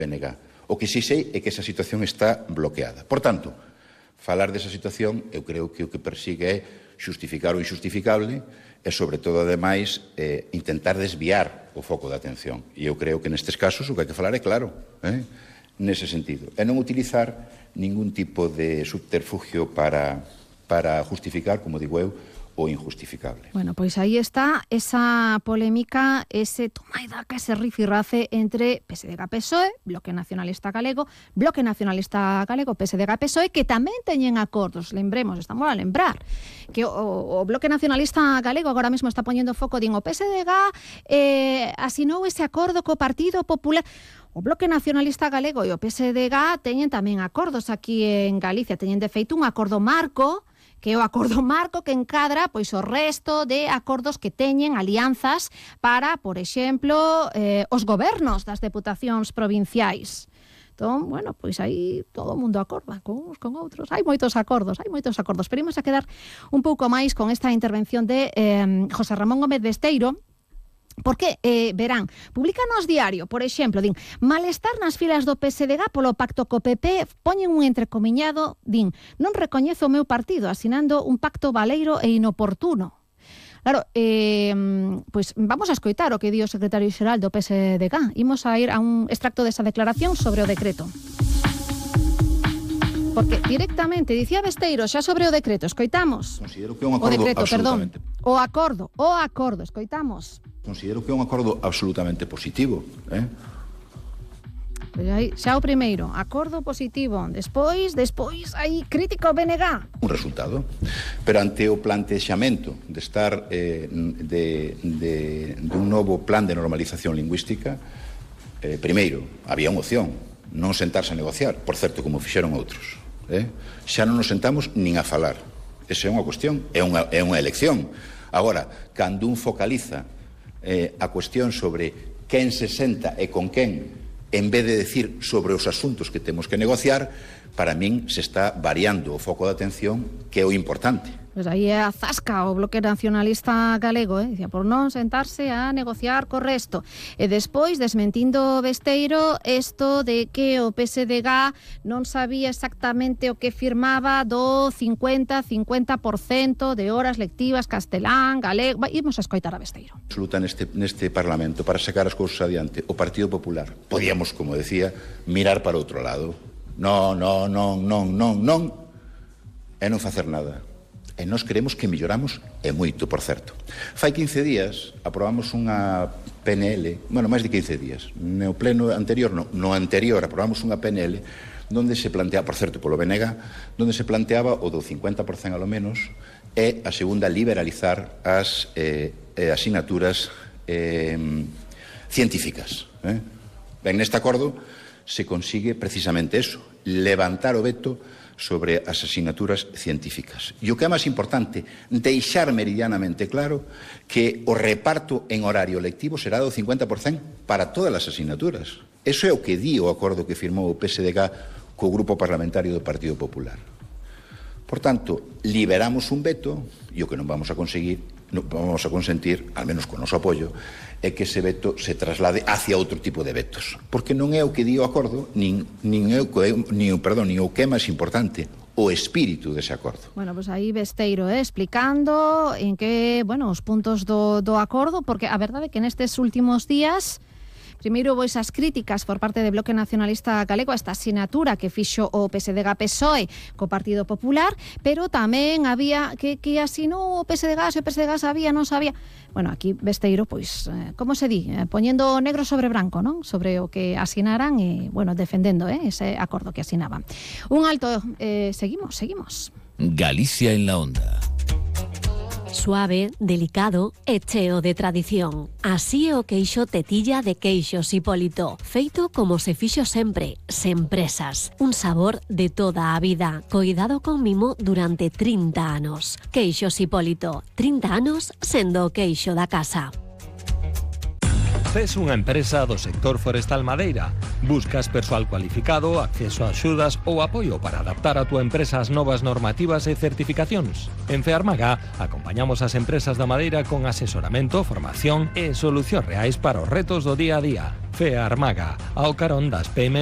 PNG. O que si sei é que esa situación está bloqueada. Por tanto, falar desa situación, eu creo que o que persigue é xustificar o injustificable e, sobre todo, ademais, intentar desviar o foco da atención. E eu creo que nestes casos o que hai que falar é claro, nese sentido. E non utilizar ningún tipo de subterfugio para justificar, como digo eu, o injustificable. Bueno, pois aí está esa polémica, ese toma e daca, ese rifirrafe entre PSDG-PSOE, Bloque Nacionalista Galego, PSDG-PSOE, que tamén teñen acordos, lembremos, estamos a lembrar, que o Bloque Nacionalista Galego agora mesmo está poñendo foco, din, o PSDG asinou ese acordo co Partido Popular. O Bloque Nacionalista Galego e o PSDG teñen tamén acordos aquí en Galicia, teñen de feito un acordo marco, que é o acordo marco que encadra pois o resto de acordos que teñen alianzas para, por exemplo, os gobernos das deputacións provinciais. Entón, bueno, pois aí todo o mundo acorda con uns con outros. Hai moitos acordos. Pero imos a quedar un pouco máis con esta intervención de José Ramón Gómez Besteiro, porque, verán, publican nos diario, por exemplo, din, malestar nas filas do PSDG polo pacto co PP, poñen un entrecomiñado, din, non recoñezo o meu partido, asinando un pacto baleiro e inoportuno. Claro, pois vamos a escoitar o que di o secretario xeral do PSDG. Imos a ir a un extracto desa declaración sobre o decreto. Porque directamente, dicía Besteiro, xa sobre o decreto, escoitamos. Considero que é un acordo absolutamente... O acordo, escoitamos. Considero que é un acordo absolutamente positivo. Pois aí, xa o primeiro, acordo positivo. Despois, aí, crítico ao BNG. Un resultado. Pero ante o plantexamento de estar dun novo plan de normalización lingüística, primeiro, había unha opción, non sentarse a negociar, por certo, como fixeron outros. Xa non nos sentamos nin a falar. Esa é unha cuestión, é unha elección. Agora, cando un focaliza a cuestión sobre quen se senta e con quen, en vez de decir sobre os asuntos que temos que negociar, para min se está variando o foco de atención, que é o importante. Pois aí é a zasca o Bloque Nacionalista Galego, dicía, por non sentarse a negociar co resto. E despois, desmentindo Besteiro, isto de que o PSDG non sabía exactamente o que firmaba do 50% de horas lectivas castelán, galego. Imos a escoitar a Besteiro. Absoluta neste Parlamento para sacar as cousas adiante o Partido Popular. Podíamos, como decía, mirar para outro lado. Non, e non facer nada. E nós queremos que melloramos e moito, por certo. Fai 15 días aprobamos unha PNL, máis de 15 días, no pleno anterior, no anterior aprobamos unha PNL donde se planteaba, por certo, polo BNG, donde se planteaba o do 50% a lo menos e a segunda liberalizar as asignaturas científicas. Ben, neste acordo se consigue precisamente eso, levantar o veto sobre as asignaturas científicas. E o que é máis importante, deixar meridianamente claro que o reparto en horario lectivo será do 50% para todas as asignaturas. Eso é o que di o acordo que firmou o PSDG co Grupo Parlamentario do Partido Popular. Por tanto, liberamos un veto e o que non vamos a conseguir, non vamos a consentir, al menos con noso apoio, é que ese veto se traslade hacia outro tipo de vetos. Porque non é o que di o acordo, nin o que é máis importante, o espírito dese acordo. Bueno, pois aí Besteiro explicando en que, os puntos do acordo, porque a verdade é que nestes últimos días primeiro houbo esas críticas por parte do Bloque Nacionalista Galego a esta asignatura que fixo o PSDG-PSOE co Partido Popular, pero tamén había que asinou o PSDG, se o PSDG sabía, non sabía. Bueno, aquí Besteiro, como se di? Poñendo negro sobre branco, non? Sobre o que asinaran e, defendendo ese acordo que asinaban. Un alto, seguimos. Galicia en la onda. Suave, delicado e cheo de tradición. Así é o queixo tetilla de Queixos Hipólito. Feito como se fixo sempre, sen presas. Un sabor de toda a vida, coidado con mimo durante 30 anos. Queixos Hipólito, 30 anos sendo o queixo da casa. Tes unha empresa do sector forestal madeira. Buscas persoal cualificado, acceso a axudas ou apoio para adaptar a túa empresa ás novas normativas e certificacións. En Fearmaga acompañamos as empresas da madeira con asesoramento, formación e solucións reais para os retos do día a día. Fearmaga, ao carón das PM